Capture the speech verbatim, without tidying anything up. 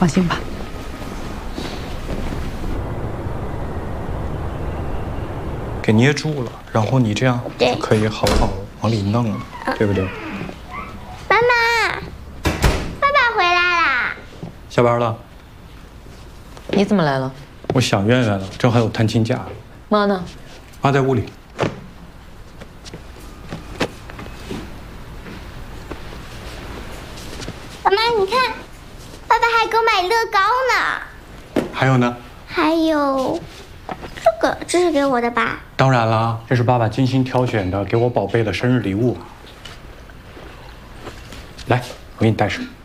放心吧。 给捏住了，然后你这样对就可以好好往里弄了，对不对？ 妈妈，爸爸回来啦！ 下班了， 你怎么来了？ 我想苑苑了，正好有探亲假。 妈呢？ 妈在屋里。 妈妈，你看，爸爸还给我买乐高呢。 还有呢？ 还有，这个这是给我的吧？ 当然啦，这是爸爸精心挑选的，给我宝贝的生日礼物。来，我给你带上。